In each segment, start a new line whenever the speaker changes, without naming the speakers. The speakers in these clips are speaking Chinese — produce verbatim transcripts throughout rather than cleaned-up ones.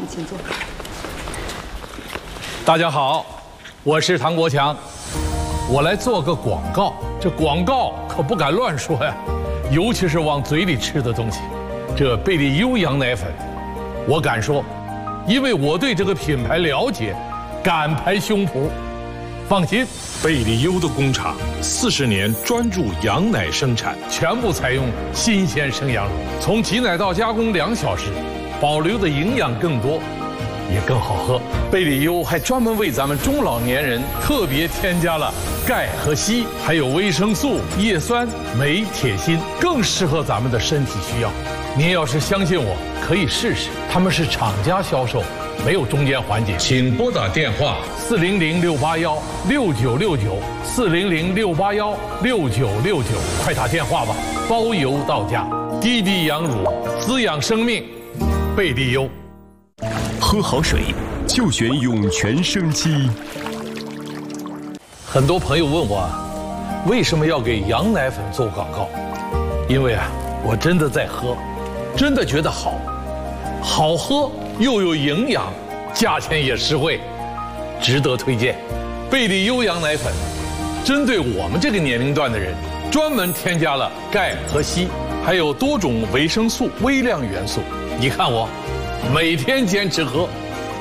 请坐。
大家好，我是唐国强，我来做个广告。这广告可不敢乱说呀，尤其是往嘴里吃的东西。这贝利优羊奶粉，我敢说，因为我对这个品牌了解，敢拍胸脯。放心，
贝利优的工厂四十年专注羊奶生产，
全部采用新鲜生羊乳，从挤奶到加工两小时，保留的营养更多，也更好喝。贝利优还专门为咱们中老年人特别添加了钙和硒，还有维生素、叶酸、镁、铁、锌，更适合咱们的身体需要。您要是相信我，可以试试。他们是厂家销售，没有中间环节。请拨打电话四零零六八幺六九六九四零零六八幺六九六九，快打电话吧，包邮到家。滴滴羊乳，滋养生命，贝利优。
喝好水就选涌泉生机。
很多朋友问我，为什么要给羊奶粉做广告？因为啊，我真的在喝，真的觉得好，好喝又有营养，价钱也实惠，值得推荐。贝利优羊奶粉，针对我们这个年龄段的人，专门添加了钙和硒，还有多种维生素、微量元素。你看我，每天坚持喝。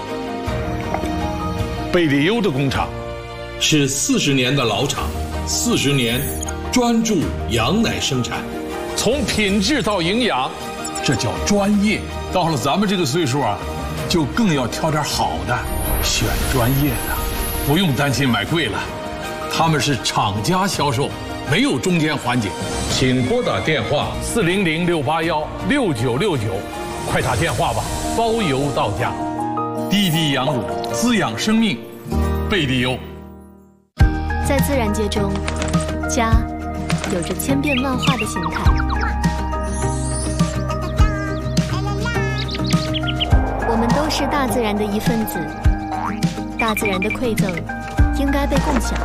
贝利优的工厂是四十年的老厂，四十年专注羊奶生产，从品质到营养，这叫专业。到了咱们这个岁数啊，就更要挑点好的，选专业的，不用担心买贵了。他们是厂家销售，没有中间环节。请拨打电话四零零六八幺六九六九，快打电话吧，包邮到家。滴滴羊乳，滋养生命，贝利优。
在自然界中，家有着千变万化的形态。我们都是大自然的一份子，大自然的馈赠应该被共享。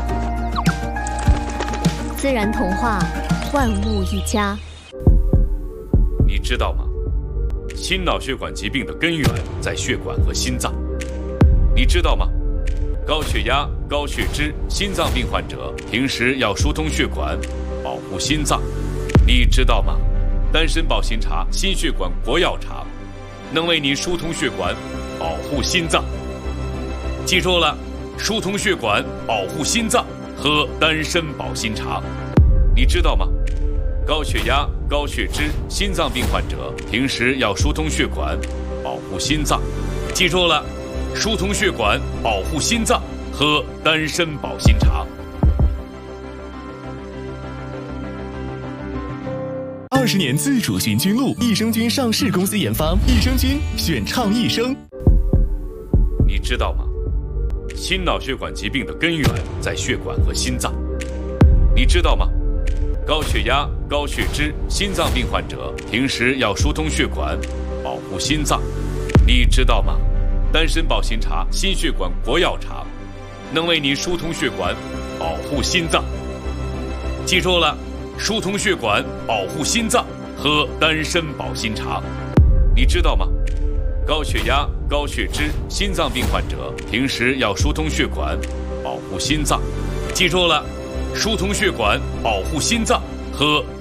自然童话，万物一家。
你知道吗？心脑血管疾病的根源在血管和心脏。你知道吗？高血压、高血脂、心脏病患者平时要疏通血管，保护心脏。你知道吗？丹参保心茶，心血管国药茶，能为你疏通血管，保护心脏。记住了，疏通血管，保护心脏，喝丹参保心茶。你知道吗？高血压、高血脂、心脏病患者平时要疏通血管，保护心脏。记住了，疏通血管，保护心脏，喝丹参保心茶。
二十年自主寻菌露，益生菌上市公司研发，益生菌选倡益生。
你知道吗？心脑血管疾病的根源在血管和心脏。你知道吗？高血压、高血脂、心脏病患者平时要疏通血管，保护心脏。你知道吗？丹参保心茶，心血管国药茶，能为你疏通血管，保护心脏。记住了，疏通血管，保护心脏，喝丹参保心茶。你知道吗？高血压、高血脂、心脏病患者平时要疏通血管，保护心脏。记住了，疏通血管，保护心脏，喝